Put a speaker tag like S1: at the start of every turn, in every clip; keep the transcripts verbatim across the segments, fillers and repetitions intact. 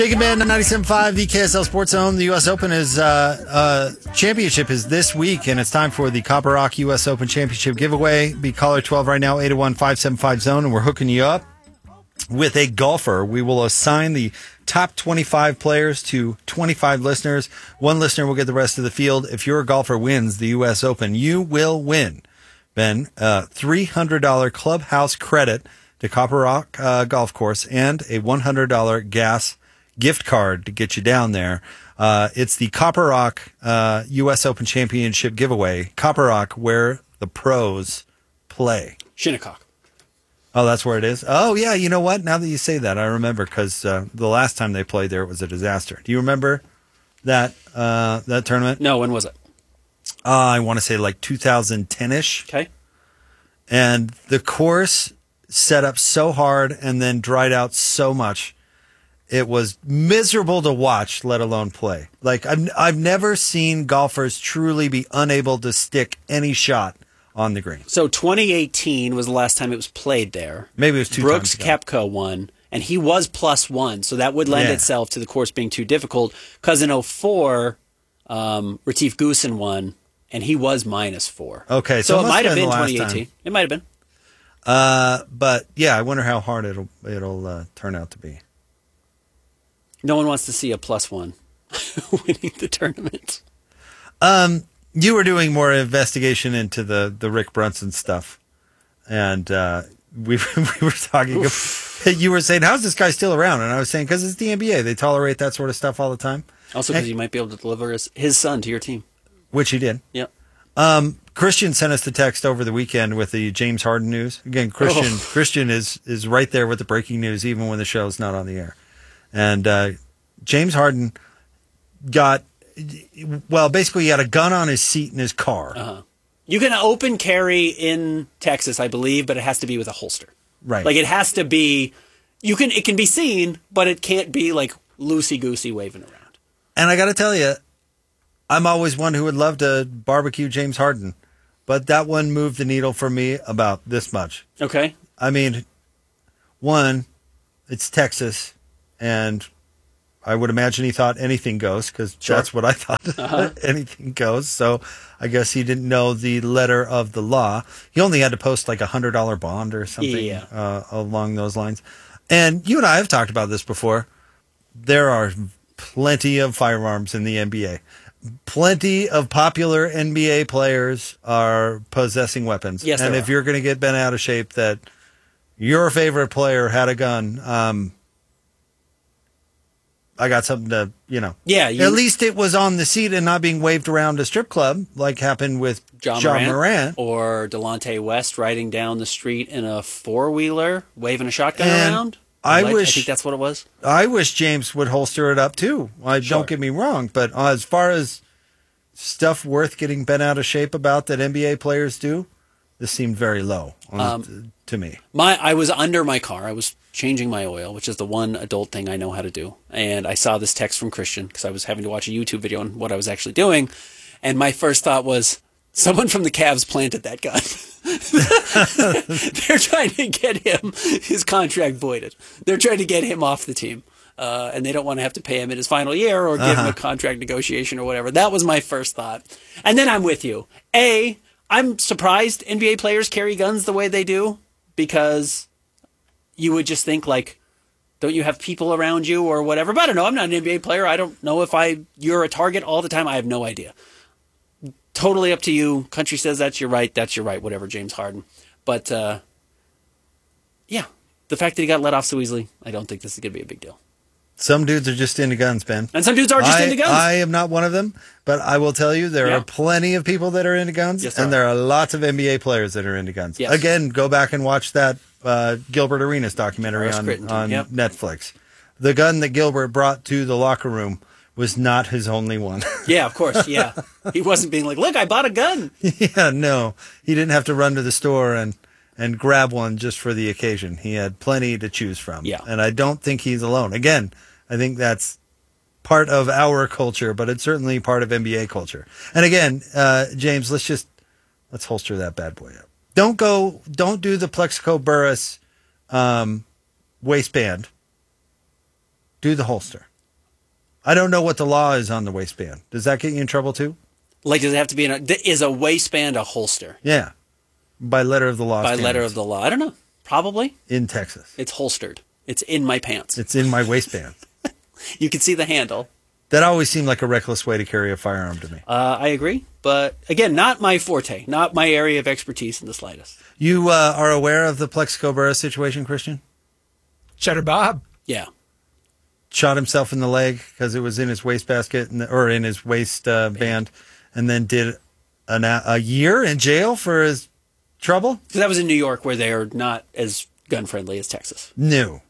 S1: Big Man ninety-seven point five, the K S L Sports Zone. The U S Open is uh, uh, championship is this week, and it's time for the Copper Rock U S Open Championship giveaway. Be caller twelve right now, eight oh one, five seven five, zone, and we're hooking you up with a golfer. We will assign the top twenty-five players to twenty-five listeners. One listener will get the rest of the field. If your golfer wins the U S Open, you will win, Ben, uh, three hundred dollars clubhouse credit to Copper Rock uh, Golf Course and a one hundred dollars gas gift card to get you down there. Uh, it's the Copper Rock uh, U S Open Championship giveaway. Copper Rock, where the pros play.
S2: Shinnecock.
S1: Oh, that's where it is? Oh, yeah. You know what? Now that you say that, I remember because uh, the last time they played there, it was a disaster. Do you remember that uh, that tournament?
S2: No, when was it?
S1: Uh, I want to say like two thousand ten-ish.
S2: Okay.
S1: And the course set up so hard and then dried out so much. It was miserable to watch, let alone play. Like, I've, I've never seen golfers truly be unable to stick any shot on the green.
S2: So twenty eighteen was the last time it was played there.
S1: Maybe it was two
S2: Brooks
S1: times ago.
S2: Koepka won, and he was plus one, so that would lend
S1: Yeah.
S2: itself to the course being too difficult. Because in oh four, um, Retief Goosen won, and he was minus four.
S1: Okay,
S2: so,
S1: so it
S2: it
S1: must
S2: might have
S1: been
S2: been
S1: the last
S2: twenty eighteen.
S1: time.
S2: It might have been.
S1: Uh, but, yeah, I wonder how hard it'll, it'll uh, turn out to be.
S2: No one wants to see a plus one winning the tournament.
S1: Um, you were doing more investigation into the, the Rick Brunson stuff, and uh, we we were talking. You were saying, "How's this guy still around?" And I was saying, "Because it's the N B A; they tolerate that sort of stuff all the time."
S2: Also, because you might be able to deliver his, his son to your team,
S1: which he did.
S2: Yeah.
S1: Um, Christian sent us the text over the weekend with the James Harden news. Again, Christian
S2: Oh.
S1: Christian is is right there with the breaking news, even when the show's not on the air. And uh, James Harden got, well, basically he had a gun on his seat in his car.
S2: Uh-huh. You can open carry in Texas, I believe, but it has to be with a holster.
S1: Right.
S2: Like it has to be, you can, it can be seen, but it can't be like loosey-goosey waving around.
S1: And I got to tell you, I'm always one who would love to barbecue James Harden, but that one moved the needle for me about this much.
S2: Okay.
S1: I mean, one, it's Texas, and I would imagine he thought anything goes, because
S2: Sure.
S1: that's what I thought.
S2: Uh-huh.
S1: Anything goes. So I guess he didn't know the letter of the law. He only had to post like a one hundred dollars bond or something
S2: Yeah.
S1: uh, along those lines. And you and I have talked about this before. There are plenty of firearms in the N B A. Plenty of popular N B A players are possessing weapons.
S2: Yes,
S1: and
S2: there
S1: if
S2: are.
S1: you're going to get bent out of shape that your favorite player had a gun, um, I got something to, you know.
S2: Yeah. You,
S1: At least it was on the seat and not being waved around a strip club like happened with
S2: John,
S1: John
S2: Morant,
S1: Morant.
S2: or Delonte West riding down the street in a four-wheeler, waving a shotgun
S1: And
S2: around.
S1: I
S2: Like-
S1: wish-
S2: I think that's what it was.
S1: I wish James would holster it up too. I,
S2: Sure.
S1: Don't get me wrong, but uh, as far as stuff worth getting bent out of shape about that N B A players do, this seemed very low on,
S2: Um,
S1: to me.
S2: My, I was under my car. I was changing my oil, which is the one adult thing I know how to do. And I saw this text from Christian because I was having to watch a YouTube video on what I was actually doing. And my first thought was, someone from the Cavs planted that gun. They're trying to get him his contract voided. They're trying to get him off the team. Uh, and they don't want to have to pay him in his final year or give
S1: Uh-huh.
S2: him a contract negotiation or whatever. That was my first thought. And then I'm with you. A, I'm surprised N B A players carry guns the way they do, because you would just think, like, don't you have people around you or whatever? But I don't know. I'm not an N B A player. I don't know if I you're a target all the time. I have no idea. Totally up to you. Country says that's your right. That's your right. Whatever, James Harden. But, uh, yeah, the fact that he got let off so easily, I don't think this is going to be a big deal.
S1: Some dudes are just into guns, Ben.
S2: And some dudes are just
S1: I,
S2: into guns.
S1: I am not one of them, but I will tell you there
S2: Yeah.
S1: are plenty of people that are into guns,
S2: Yes, there
S1: and there are lots of N B A players that are into guns.
S2: Yes.
S1: Again, go back and watch that uh, Gilbert Arenas documentary
S2: Horace
S1: on,
S2: Crittenden,
S1: on
S2: yep.
S1: Netflix. The gun that Gilbert brought to the locker room was not his only one.
S2: Yeah, of course. Yeah. He wasn't being like, look, I bought a gun.
S1: Yeah, no. He didn't have to run to the store and, and grab one just for the occasion. He had plenty to choose from.
S2: Yeah.
S1: And I don't think he's alone. Again, I think that's part of our culture, but it's certainly part of N B A culture. And again, uh, James, let's just, let's holster that bad boy up. Don't go, don't do the Plexico Burris um, waistband. Do the holster. I don't know what the law is on the waistband. Does that get you in trouble too?
S2: Like, does it have to be in a, is a waistband a holster?
S1: Yeah. By letter of the law.
S2: By
S1: standards.
S2: letter of the law. I don't know. Probably.
S1: In Texas.
S2: It's holstered. It's in my pants.
S1: It's in my waistband.
S2: You can see the handle.
S1: That always seemed like a reckless way to carry a firearm to me.
S2: Uh, I agree. But again, not my forte, not my area of expertise in the slightest.
S1: You uh, are aware of the Plexico Burress situation, Christian?
S3: Cheddar Bob.
S2: Yeah.
S1: Shot himself in the leg because it was in his wastebasket and- or in his waist uh, band, and then did an, a year in jail for his trouble?
S2: Because that was in New York, where they are not as gun friendly as Texas.
S1: No.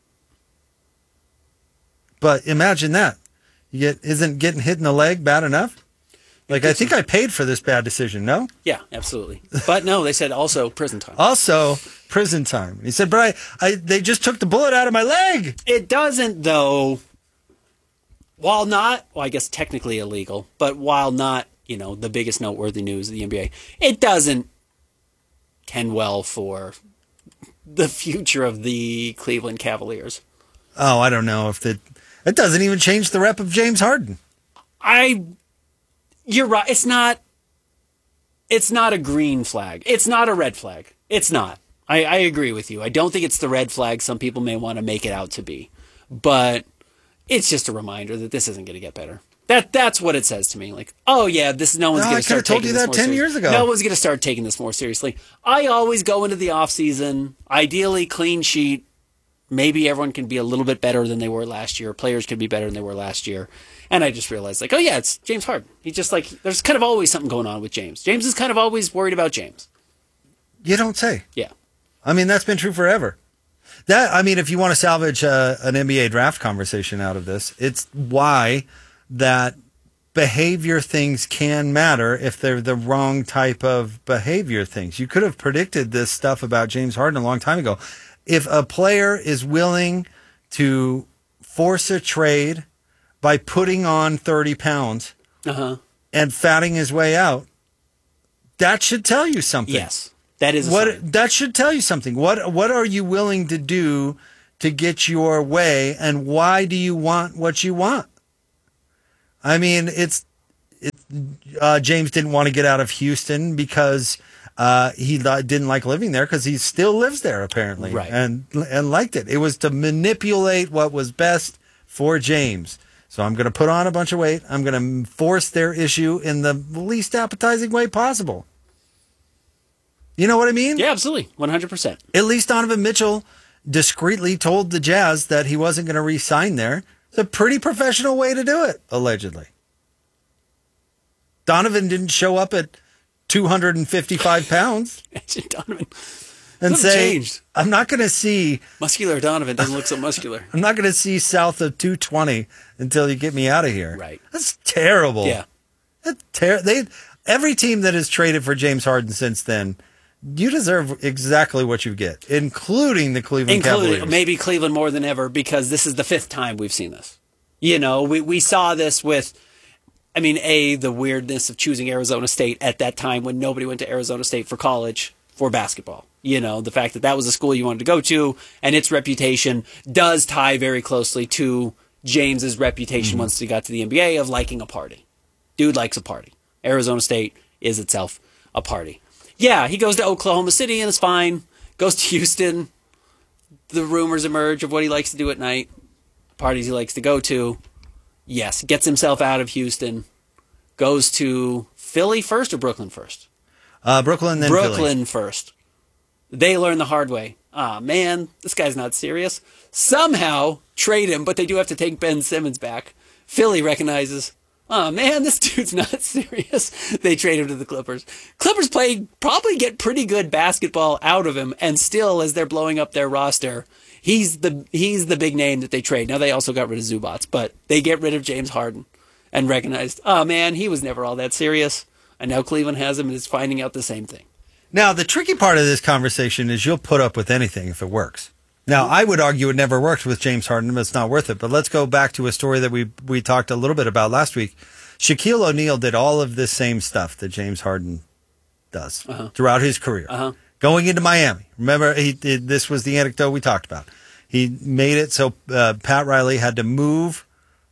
S1: But imagine that. You get isn't getting hit in the leg bad enough? Like, I think I paid for this bad decision, no?
S2: Yeah, absolutely. But no, they said also prison time.
S1: Also, prison time. He said, but I, I they just took the bullet out of my leg.
S2: It doesn't, though, while not, well, I guess technically illegal, but while not, you know, the biggest noteworthy news of the N B A, it doesn't tend well for the future of the Cleveland Cavaliers.
S1: Oh, I don't know if that, it doesn't even change the rep of James Harden.
S2: I, you're right. It's not, it's not a green flag. It's not a red flag. It's not. I, I agree with you. I don't think it's the red flag some people may want to make it out to be, but it's just a reminder that this isn't going to get better. That that's what it says to me. Like, oh yeah, this no one's
S1: No,
S2: going
S1: I
S2: to
S1: could have
S2: start
S1: told
S2: taking
S1: you
S2: this
S1: that
S2: more
S1: ten
S2: seriously.
S1: years ago.
S2: No one's going to start taking this more seriously. I always go into the off season, ideally clean sheet. Maybe everyone can be a little bit better than they were last year. Players can be better than they were last year. And I just realized, like, oh yeah, it's James Harden. He just like, there's kind of always something going on with James. James is kind of always worried about James.
S1: You don't say.
S2: Yeah.
S1: I mean, that's been true forever. That I mean, if you want to salvage uh, an N B A draft conversation out of this, it's why that behavior things can matter if they're the wrong type of behavior things. You could have predicted this stuff about James Harden a long time ago. If a player is willing to force a trade by putting on thirty pounds
S2: Uh-huh.
S1: and fatting his way out, that should tell you something.
S2: Yes. That is a
S1: What
S2: sign.
S1: that should tell you something. What what are you willing to do to get your way, and why do you want what you want? I mean, it's it, uh, James didn't want to get out of Houston because uh, he li- didn't like living there, because he still lives there apparently,
S2: Right.
S1: and and liked it. It was to manipulate what was best for James. So I'm going to put on a bunch of weight. I'm going to force their issue in the least appetizing way possible. You know what I mean?
S2: Yeah, absolutely. one hundred percent.
S1: At least Donovan Mitchell discreetly told the Jazz that he wasn't going to re-sign there. It's a pretty professional way to do it, allegedly. Donovan didn't show up at two hundred fifty-five pounds
S2: Imagine Donovan.
S1: and
S2: Something
S1: say,
S2: changed.
S1: I'm not going to see,
S2: Muscular Donovan doesn't look so muscular.
S1: I'm not going to see south of two twenty until you get me out of here.
S2: Right.
S1: That's terrible.
S2: Yeah.
S1: That's ter- they, every team that has traded for James Harden since then, you deserve exactly what you get, including the Cleveland
S2: Including
S1: Cavaliers.
S2: maybe Cleveland more than ever, because this is the fifth time we've seen this. You know, we, we saw this with, I mean, A, the weirdness of choosing Arizona State at that time when nobody went to Arizona State for college for basketball. You know, the fact that that was a school you wanted to go to, and its reputation does tie very closely to James's reputation once he got to the N B A of liking a party. Dude likes a party. Arizona State is itself a party. Yeah, he goes to Oklahoma City and it's fine. Goes to Houston. The rumors emerge of what he likes to do at night. Parties he likes to go to. Yes, gets himself out of Houston. Goes to Philly first or Brooklyn first?
S1: Uh, Brooklyn, then
S2: Brooklyn
S1: Philly.
S2: first. They learn the hard way. Ah, man, this guy's not serious. Somehow trade him, but they do have to take Ben Simmons back. Philly recognizes, oh man, this dude's not serious. They trade him to the Clippers. Clippers play, probably get pretty good basketball out of him, and still, as they're blowing up their roster, he's the he's the big name that they trade. Now they also got rid of Zubats, but they get rid of James Harden and recognized, oh man, he was never all that serious. And now Cleveland has him and is finding out the same thing.
S1: Now, the tricky part of this conversation is you'll put up with anything if it works. Now, I would argue it never worked with James Harden, but it's not worth it. But let's go back to a story that we we talked a little bit about last week. Shaquille O'Neal did all of this same stuff that James Harden does
S2: Uh-huh.
S1: throughout his career.
S2: Uh-huh.
S1: Going into Miami. Remember, he did, this was the anecdote we talked about. He made it so uh, Pat Riley had to move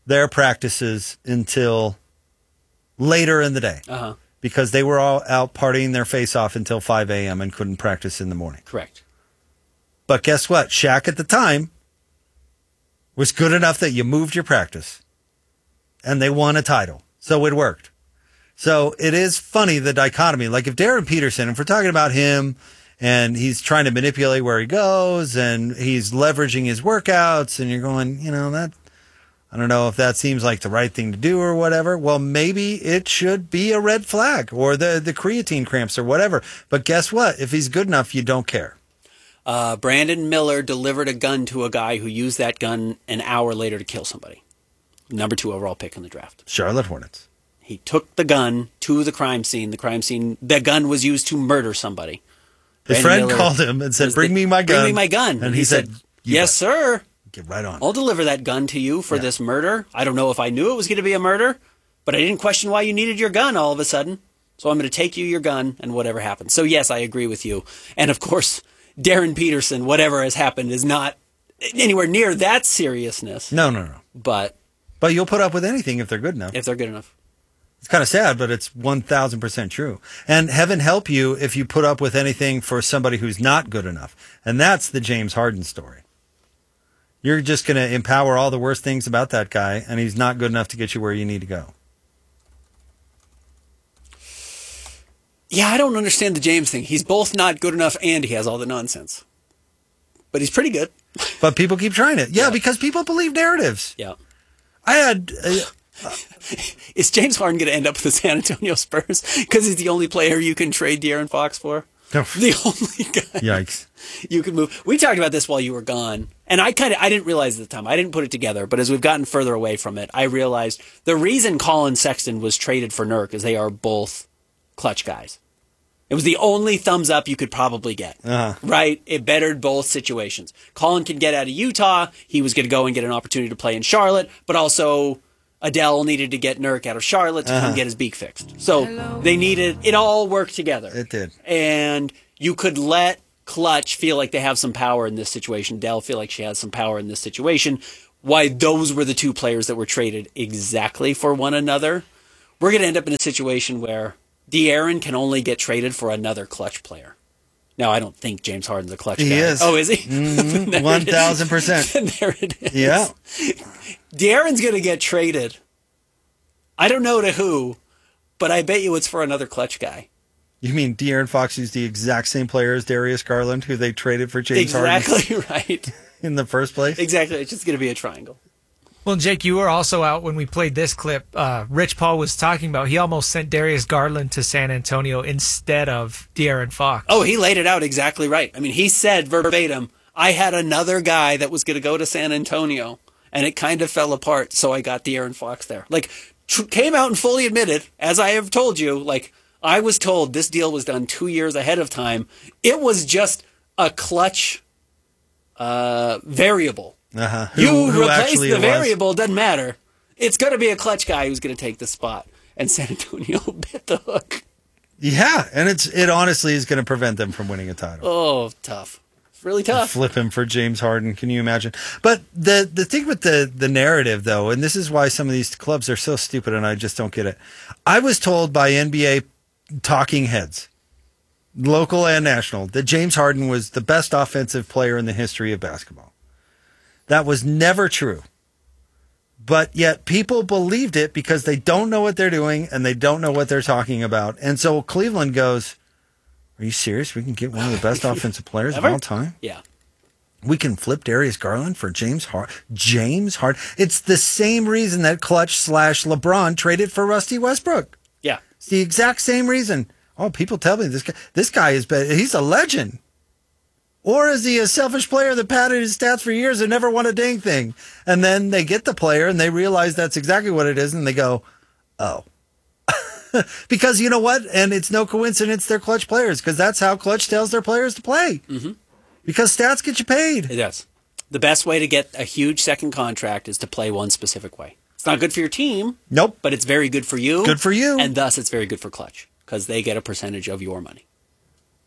S1: their practices until later in the day
S2: Uh-huh.
S1: because they were all out partying their face off until five a.m. and couldn't practice in the morning.
S2: Correct.
S1: But guess what? Shaq at the time was good enough that you moved your practice and they won a title. So it worked. So it is funny, the dichotomy. Like if Darren Peterson, if we're talking about him and he's trying to manipulate where he goes and he's leveraging his workouts and you're going, you know, that, I don't know if that seems like the right thing to do or whatever. Well, maybe it should be a red flag or the, the creatine cramps or whatever. But guess what? If he's good enough, you don't care.
S2: Uh, Brandon Miller delivered a gun to a guy who used that gun an hour later to kill somebody. Number two overall pick in the draft.
S1: Charlotte Hornets.
S2: He took the gun to the crime scene. The crime scene, the gun was used to murder somebody.
S1: His
S2: Brandon
S1: friend
S2: Miller
S1: called him and said,
S2: was
S1: bring
S2: the-
S1: me my gun.
S2: Bring me my gun.
S1: And,
S2: And
S1: he,
S2: he
S1: said,
S2: said,
S1: "You
S2: yes,
S1: bet.
S2: sir.
S1: Get right on.
S2: I'll deliver that gun to you for this murder. I don't know if I knew it was going to be a murder, but I didn't question why you needed your gun all of a sudden. So I'm going to take you your gun and whatever happens. So yes, I agree with you. And of course, Darren Peterson, whatever has happened is not anywhere near that seriousness.
S1: No, no, no.
S2: But
S1: But you'll put up with anything if they're good enough.
S2: if they're good enough.
S1: It's kind of sad, but it's one thousand percent true. And heaven help you if you put up with anything for somebody who's not good enough. And that's the James Harden story. You're just going to empower all the worst things about that guy, and he's not good enough to get you where you need to go.
S2: Yeah, I don't understand the James thing. He's both not good enough and he has all the nonsense. But he's pretty good.
S1: But people keep trying it. Yeah,
S2: Yeah.
S1: because people believe narratives.
S2: Yeah.
S1: I had... Uh,
S2: Is James Harden going to end up with the San Antonio Spurs because he's the only player you can trade De'Aaron Fox for? The only guy
S1: yikes.
S2: you can move. We talked about this while you were gone, and I kind of I didn't realize at the time. I didn't put it together, but as we've gotten further away from it, I realized the reason Colin Sexton was traded for Nurk is they are both clutch guys. It was the only thumbs up you could probably get,
S1: Uh-huh.
S2: right? It bettered both situations. Colin could get out of Utah. He was going to go and get an opportunity to play in Charlotte, but also Adele needed to get Nurk out of Charlotte to
S1: Uh-huh.
S2: come get his beak fixed. So they needed, it all worked together.
S1: It did.
S2: And you could let Clutch feel like they have some power in this situation. Dell feel like she has some power in this situation. Why those were the two players that were traded exactly for one another. We're going to end up in a situation where De'Aaron can only get traded for another Clutch player. Now, I don't think James Harden's a Clutch
S1: He
S2: guy.
S1: is.
S2: Oh, is he?
S1: Mm-hmm.
S2: There
S1: one
S2: it is.
S1: thousand percent.
S2: There it is.
S1: Yeah.
S2: De'Aaron's going to get traded. I don't know to who, but I bet you it's for another Clutch guy.
S1: You mean De'Aaron Fox is the exact same player as Darius Garland, who they traded for James Harden
S2: Exactly right.
S1: in the first place?
S2: Exactly. It's just going to be a triangle.
S3: Well, Jake, you were also out when we played this clip. Uh, Rich Paul was talking about he almost sent Darius Garland to San Antonio instead of De'Aaron Fox.
S2: Oh, he laid it out exactly right. I mean, he said verbatim, I had another guy that was going to go to San Antonio, and it kind of fell apart, so I got De'Aaron Fox there. Like, tr- came out and fully admitted, as I have told you, like, I was told this deal was done two years ahead of time. It was just a Clutch uh, variable.
S1: Uh-huh. Who,
S2: You
S1: who
S2: replace
S1: actually
S2: the
S1: it was.
S2: variable, doesn't matter. It's going to be a Clutch guy who's going to take the spot. And San Antonio bit the hook.
S1: Yeah, and it's it honestly is going to prevent them from winning a title.
S2: Oh, tough. It's really tough.
S1: Flip him for James Harden. Can you imagine? But the the thing with the the narrative, though, and this is why some of these clubs are so stupid, and I just don't get it. I was told by N B A talking heads, local and national, that James Harden was the best offensive player in the history of basketball. That was never true. But yet people believed it because they don't know what they're doing and they don't know what they're talking about. And so Cleveland goes, are you serious? We can get one of the best offensive players
S2: Ever?
S1: of all time?
S2: Yeah.
S1: We can flip Darius Garland for James Harden. James Harden. It's the same reason that Clutch slash LeBron traded for Rusty Westbrook.
S2: Yeah.
S1: It's the exact same reason. Oh, people tell me this guy, this guy is better. He's a legend. Or is he a selfish player that padded his stats for years and never won a dang thing? And then they get the player and they realize that's exactly what it is. And they go, oh. Because you know what? And it's no coincidence they're Clutch players because that's how Clutch tells their players to play.
S2: Mm-hmm.
S1: Because stats get you paid.
S2: It does. The best way to get a huge second contract is to play one specific way. It's not good for your team.
S1: Nope.
S2: But it's very good for you.
S1: Good for you.
S2: And thus it's very good for Clutch because they get a percentage of your money.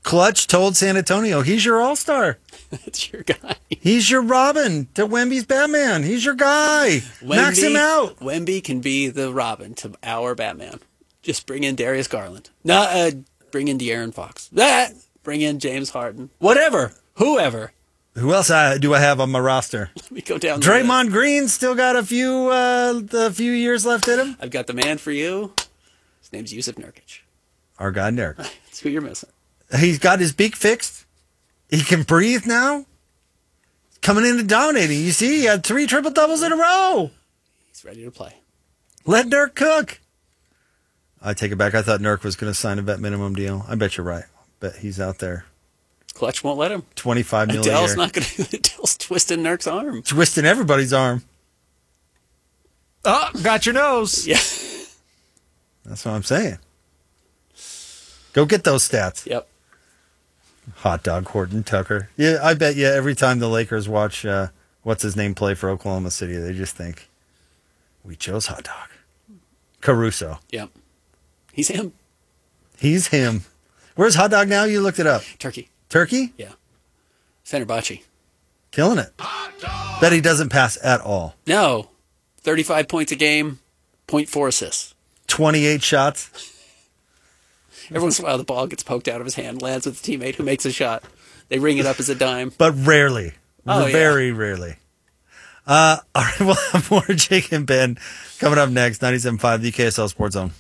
S1: Clutch told San Antonio, he's your all-star.
S2: That's your guy.
S1: He's your Robin to Wemby's Batman. He's your guy.
S2: Wemby,
S1: Max him out.
S2: Wemby can be the Robin to our Batman. Just bring in Darius Garland. No, uh, bring in De'Aaron Fox. That. Bring in James Harden. Whatever. Whoever.
S1: Who else I, do I have on my roster?
S2: Let me go down.
S1: Draymond Green still got a few uh, a few years left in him.
S2: I've got the man for you. His name's Yusuf Nurkic.
S1: Our guy Nurk.
S2: That's who you're missing.
S1: He's got his beak fixed. He can breathe now. Coming in and dominating. You see, he had three triple doubles in a row.
S2: He's ready to play.
S1: Let Nurk cook. I take it back. I thought Nurk was going to sign a vet minimum deal. I bet you're right. Bet he's out there.
S2: Clutch won't let him.
S1: twenty-five million
S2: Adele's
S1: a year.
S2: not going to. Adele's twisting Nurk's arm.
S1: Twisting everybody's arm.
S3: Oh, got your nose.
S2: Yeah.
S1: That's what I'm saying. Go get those stats.
S2: Yep.
S1: Hot dog Horton Tucker. Yeah, I bet you every time the Lakers watch uh, what's his name play for Oklahoma City, they just think, we chose hot dog. Caruso.
S2: Yep. He's him.
S1: He's him. Where's hot dog now? You looked it up.
S2: Turkey.
S1: Turkey?
S2: Yeah. Fenerbahce.
S1: Killing it. Bet he doesn't pass at all.
S2: No. thirty-five points a game, zero point four assists.
S1: twenty-eight shots.
S2: Every once in a while, the ball gets poked out of his hand, lands with a teammate who makes a shot. They ring it up as a dime.
S1: But rarely.
S2: Oh,
S1: Very
S2: yeah.
S1: rarely. Uh, all right, we'll have more Jake and Ben coming up next. ninety-seven point five, the K S L Sports Zone.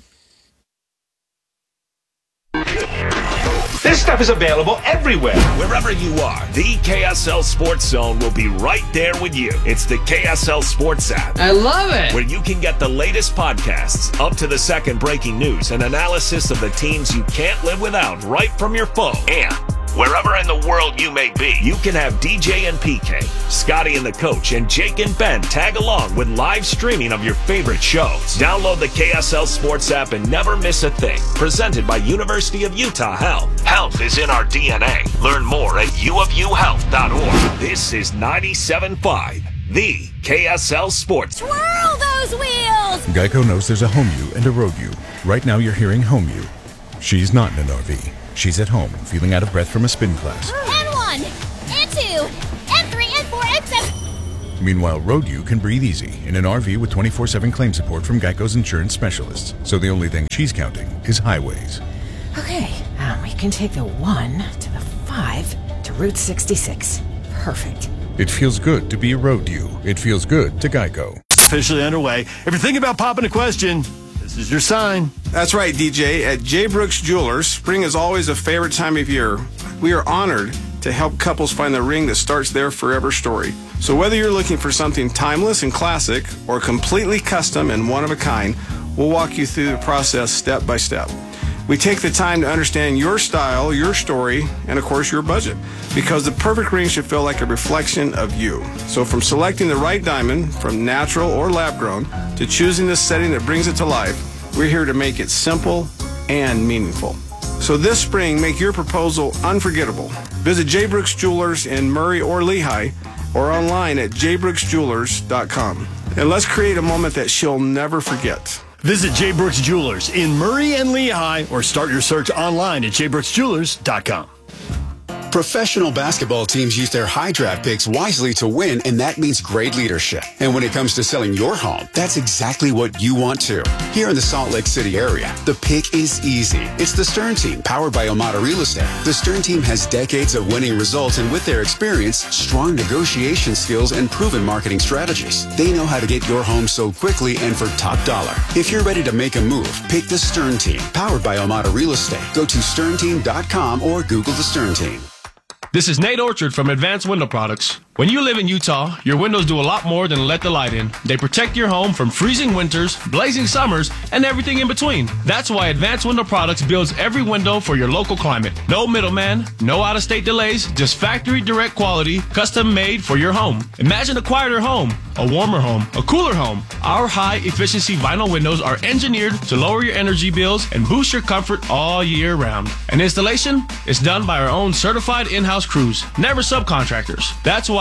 S4: This stuff is available everywhere. Wherever you are, the K S L Sports Zone will be right there with you. It's the K S L Sports app.
S5: I love it.
S4: Where you can get the latest podcasts, up to the second breaking news, and analysis of the teams you can't live without right from your phone. And wherever in the world you may be, you can have D J and P K, Scotty and the Coach, and Jake and Ben tag along with live streaming of your favorite shows. Download the K S L Sports app and never miss a thing. Presented by University of Utah Health. Health is in our D N A. Learn more at u of u health dot org. This is ninety-seven point five, the K S L Sports.
S6: Twirl those wheels!
S7: Geico knows there's a home you and a road you. Right now you're hearing home you. She's not in an R V. She's at home, feeling out of breath from a spin class.
S6: And one, and two, and three, and four, and seven.
S7: Meanwhile, Road U can breathe easy in an R V with twenty-four seven claim support from Geico's insurance specialists. So the only thing she's counting is highways.
S5: Okay, um, we can take the one to the five to Route sixty-six. Perfect.
S7: It feels good to be a Road U. It feels good to Geico.
S8: Officially underway. If you're thinking about popping a question, this is your sign.
S9: That's right, D J. At J. Brooks Jewelers, spring is always a favorite time of year. We are honored to help couples find the ring that starts their forever story. So whether you're looking for something timeless and classic or completely custom and one of a kind, we'll walk you through the process step by step. We take the time to understand your style, your story, and of course your budget, because the perfect ring should feel like a reflection of you. So from selecting the right diamond, from natural or lab grown, to choosing the setting that brings it to life, we're here to make it simple and meaningful. So this spring, make your proposal unforgettable. Visit J. Brooks Jewelers in Murray or Lehigh, or online at j brooks jewelers dot com. And let's create a moment that she'll never forget.
S8: Visit J. Brooks Jewelers in Murray and Lehigh, or start your search online at j brooks jewelers dot com.
S10: Professional basketball teams use their high draft picks wisely to win, and that means great leadership. And when it comes to selling your home, that's exactly what you want to. Here in the Salt Lake City area, the pick is easy. It's the Stern Team, powered by Omada Real Estate. The Stern Team has decades of winning results, and with their experience, strong negotiation skills, and proven marketing strategies, they know how to get your home sold quickly and for top dollar. If you're ready to make a move, pick the Stern Team, powered by Omada Real Estate. Go to stern team dot com or Google the Stern Team.
S11: This is Nate Orchard from Advanced Window Products. When you live in Utah, your windows do a lot more than let the light in. They protect your home from freezing winters, blazing summers, and everything in between. That's why Advanced Window Products builds every window for your local climate. No middleman, no out-of-state delays, just factory direct quality, custom made for your home. Imagine a quieter home, a warmer home, a cooler home. Our high-efficiency vinyl windows are engineered to lower your energy bills and boost your comfort all year round. And installation is done by our own certified in-house crews, never subcontractors. That's why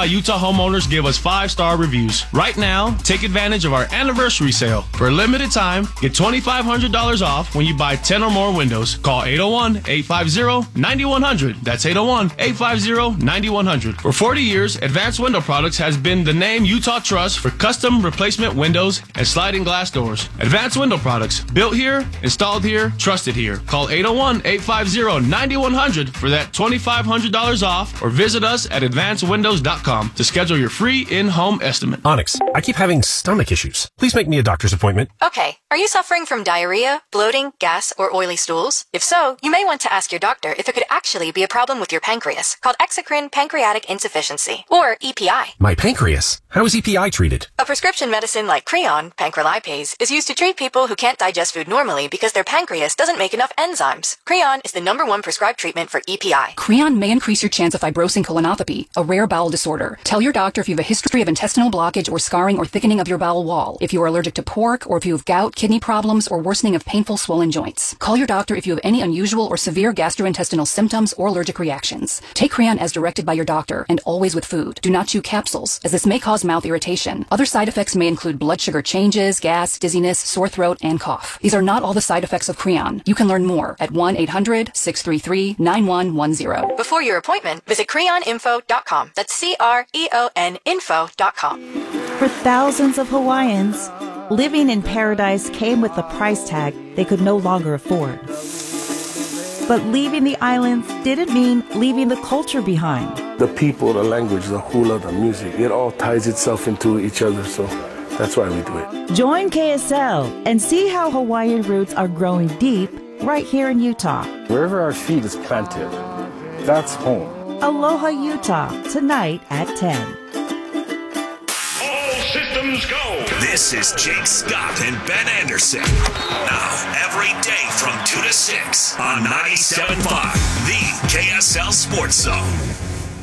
S11: Utah homeowners give us five-star reviews. Right now, take advantage of our anniversary sale. For a limited time, get twenty-five hundred dollars off when you buy ten or more windows. Call eight oh one, eight five zero, nine one zero zero. That's eight oh one, eight five zero, nine one zero zero. For forty years, Advanced Window Products has been the name Utah trusts for custom replacement windows and sliding glass doors. Advanced Window Products, built here, installed here, trusted here. Call eight oh one, eight five zero, nine one zero zero for that twenty-five hundred dollars off, or visit us at advanced windows dot com to schedule your free in-home estimate.
S12: Onyx, I keep having stomach issues. Please make me a doctor's appointment.
S13: Okay, are you suffering from diarrhea, bloating, gas, or oily stools? If so, you may want to ask your doctor if it could actually be a problem with your pancreas, called exocrine pancreatic insufficiency, or E P I.
S12: My pancreas? How is E P I treated?
S13: A prescription medicine like Creon, pancrelipase, is used to treat people who can't digest food normally because their pancreas doesn't make enough enzymes. Creon is the number one prescribed treatment for E P I.
S14: Creon may increase your chance of fibrosing colonopathy, a rare bowel disorder. Tell your doctor if you have a history of intestinal blockage or scarring or thickening of your bowel wall, if you are allergic to pork, or if you have gout, kidney problems, or worsening of painful swollen joints. Call your doctor if you have any unusual or severe gastrointestinal symptoms or allergic reactions. Take Creon as directed by your doctor, and always with food. Do not chew capsules, as this may cause mouth irritation. Other side effects may include blood sugar changes, gas, dizziness, sore throat, and cough. These are not all the side effects of Creon. You can learn more at one eight hundred, six three three, nine one one zero.
S13: Before your appointment, visit creon info dot com. That's C R E O N info dot com.
S15: For thousands of Hawaiians, living in paradise came with a price tag they could no longer afford. But leaving the islands didn't mean leaving the culture behind.
S16: The people, the language, the hula, the music, it all ties itself into each other, so that's why we do it.
S15: Join K S L and see how Hawaiian roots are growing deep right here in Utah.
S16: Wherever our seed is planted, that's home.
S15: Aloha Utah, tonight at ten.
S4: Systems go. This is Jake Scott and Ben Anderson. Now, every day from two to six on ninety-seven point five, the K S L Sports Zone.